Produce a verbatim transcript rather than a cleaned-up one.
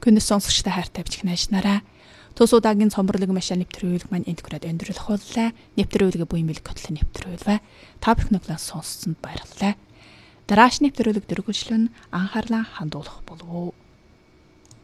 хүнээс сонсогчтой хайртай бичиг найшнараа. Тус удаагийн цомборлог машин нэвтрүүлэг маань энд хүрээд өндөрлөх боллоо. Нэвтрүүлгээ буян бэлэг хөтлөн нэвтрүүлвэ. Та бүхэн нүглэн сонссонд баярлалаа. Дарааш нэвтрүүлэг дөрвөлжлөн анхаарлаа хандуулах болов уу.